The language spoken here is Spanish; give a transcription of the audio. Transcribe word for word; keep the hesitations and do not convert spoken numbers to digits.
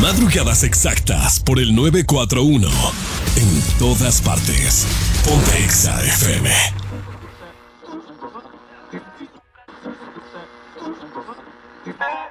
Madrugadas exactas por el nueve cuatro uno. En todas partes. Ponte Exa F M.